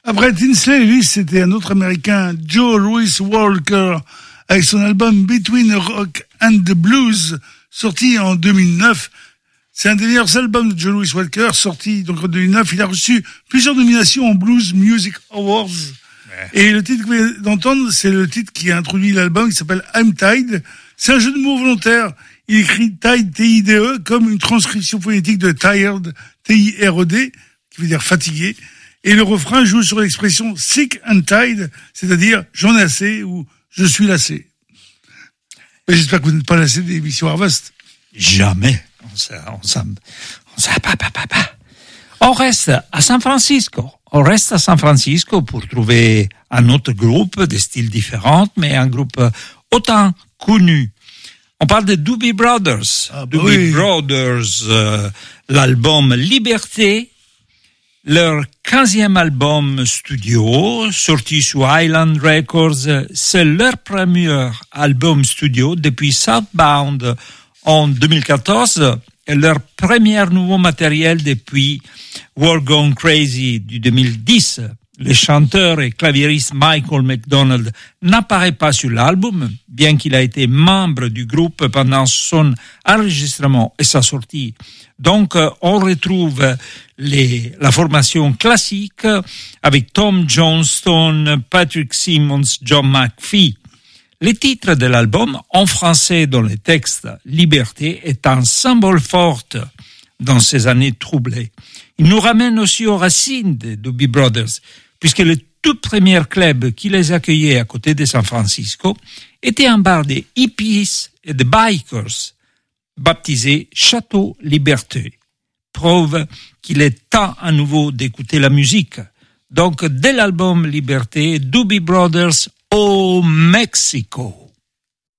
Après Tinsley, lui, c'était un autre Américain, Joe Louis Walker, avec son album Between the Rock and the Blues, sorti en 2009. C'est un des meilleurs albums de Joe Louis Walker, sorti donc en 2009. Il a reçu plusieurs nominations en Blues Music Awards. Ouais. Et le titre que vous venez d'entendre, c'est le titre qui a introduit l'album, qui s'appelle I'm Tied. C'est un jeu de mots volontaire. Il écrit Tied, T-I-D-E, comme une transcription phonétique de Tired, T-I-R-E-D, qui veut dire fatigué. Et le refrain joue sur l'expression sick and tied, c'est-à-dire j'en ai assez ou je suis lassé. Mais j'espère que vous n'êtes pas lassé des émissions Harvest. Jamais. On reste à San Francisco. On reste à San Francisco pour trouver un autre groupe de styles différents, mais un groupe autant connu. On parle de Doobie Brothers. Doobie Brothers, l'album Liberté, leur 15e album studio, sorti sous Island Records. C'est leur premier album studio depuis Southbound en 2014 et leur premier nouveau matériel depuis We're Gone Crazy du 2010. Le chanteur et claviériste Michael McDonald n'apparaît pas sur l'album, bien qu'il a été membre du groupe pendant son enregistrement et sa sortie. Donc, on retrouve la formation classique avec Tom Johnston, Patrick Simmons, John McPhee. Le titre de l'album, en français dans le texte, Liberté, est un symbole fort dans ces années troublées. Il nous ramène aussi aux racines des Doobie Brothers, puisque le tout premier club qui les accueillait à côté de San Francisco était un bar de hippies et de bikers, baptisé Château Liberté. Preuve qu'il est temps à nouveau d'écouter la musique. Donc, dès l'album Liberté, Doobie Brothers au Mexico.